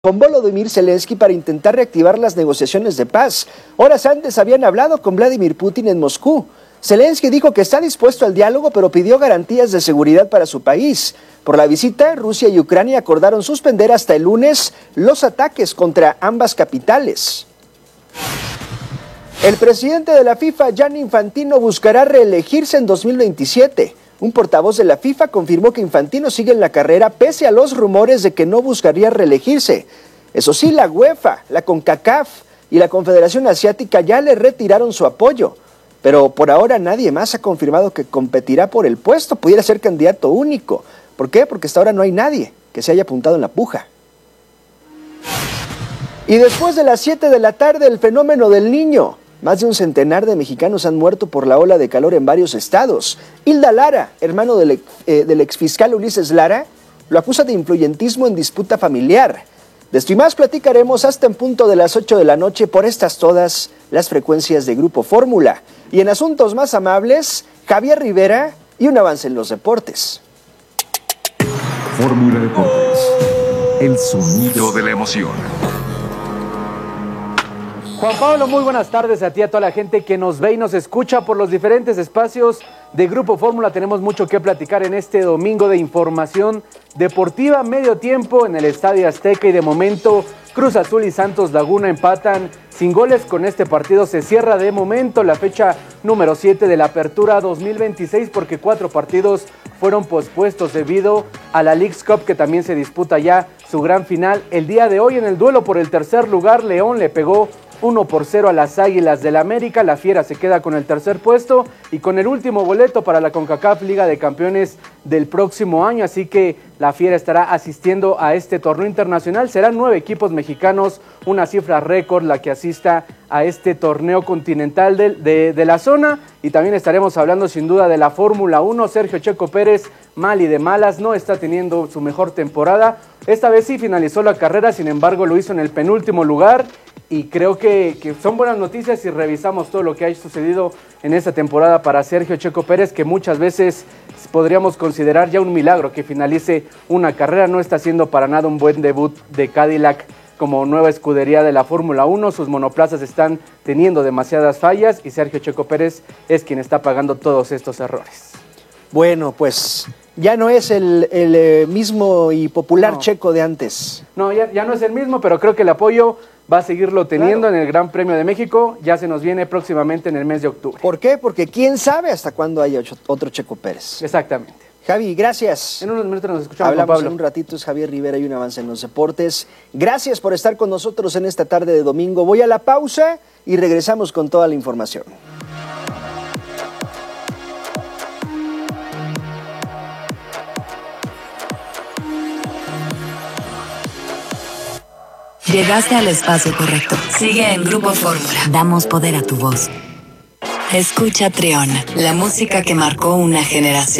con Volodymyr Zelensky para intentar reactivar las negociaciones de paz. Horas antes habían hablado con Vladimir Putin en Moscú. Zelensky dijo que está dispuesto al diálogo, pero pidió garantías de seguridad para su país. Por la visita, Rusia y Ucrania acordaron suspender hasta el lunes los ataques contra ambas capitales. El presidente de la FIFA, Gianni Infantino, buscará reelegirse en 2027. Un portavoz de la FIFA confirmó que Infantino sigue en la carrera pese a los rumores de que no buscaría reelegirse. Eso sí, la UEFA, la CONCACAF y la Confederación Asiática ya le retiraron su apoyo. Pero por ahora nadie más ha confirmado que competirá por el puesto. Pudiera ser candidato único. ¿Por qué? Porque hasta ahora no hay nadie que se haya apuntado en la puja. Y después de las 7 de la tarde, el fenómeno del Niño. Más de un centenar de mexicanos han muerto por la ola de calor en varios estados. Hilda Lara, hermano del exfiscal Ulises Lara, lo acusa de influyentismo en disputa familiar. De esto y más platicaremos hasta en punto de las 8 de la noche por estas todas las frecuencias de Grupo Fórmula. Y en asuntos más amables, Javier Rivera y un avance en los deportes. Fórmula Deportes, el sonido de la emoción. Juan Pablo, muy buenas tardes a ti, a toda la gente que nos ve y nos escucha por los diferentes espacios de Grupo Fórmula. Tenemos mucho que platicar en este domingo de información deportiva, medio tiempo en el Estadio Azteca, y de momento Cruz Azul y Santos Laguna empatan sin goles. Con este partido se cierra de momento la fecha número 7 de la Apertura 2026, porque 4 partidos fueron pospuestos debido a la Leagues Cup, que también se disputa ya su gran final el día de hoy. En el duelo por el tercer lugar, León le pegó 1-0 a las Águilas del América. La Fiera se queda con el tercer puesto y con el último boleto para la CONCACAF Liga de Campeones del próximo año, así que la Fiera estará asistiendo a este torneo internacional. Serán 9 equipos mexicanos, una cifra récord la que asista a este torneo continental de la zona. Y también estaremos hablando sin duda de la Fórmula 1. Sergio Checo Pérez, mal y de malas, no está teniendo su mejor temporada. Esta vez sí finalizó la carrera, sin embargo lo hizo en el penúltimo lugar. Y creo que son buenas noticias si revisamos todo lo que ha sucedido en esta temporada para Sergio Checo Pérez, que muchas veces podríamos considerar ya un milagro que finalice una carrera. No está haciendo para nada un buen debut de Cadillac como nueva escudería de la Fórmula 1. Sus monoplazas están teniendo demasiadas fallas y Sergio Checo Pérez es quien está pagando todos estos errores. Bueno, pues ya no es el mismo y popular Checo de antes. No, ya no es el mismo, pero creo que el apoyo va a seguirlo teniendo en el Gran Premio de México. Ya se nos viene próximamente en el mes de octubre. ¿Por qué? Porque quién sabe hasta cuándo haya otro Checo Pérez. Exactamente. Javi, gracias. En unos minutos nos escuchamos. Hablamos con Pablo. En un ratito. Es Javier Rivera y un avance en los deportes. Gracias por estar con nosotros en esta tarde de domingo. Voy a la pausa y regresamos con toda la información. Llegaste al espacio correcto. Sigue en Grupo Fórmula. Damos poder a tu voz. Escucha Trión, la música que marcó una generación.